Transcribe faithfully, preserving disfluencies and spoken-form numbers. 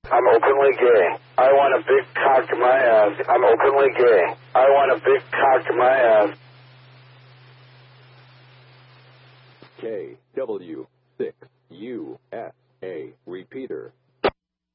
I'm openly gay. I want a big cock in my ass. I'm openly gay. I want a big cock in my ass. K W six U S A repeater.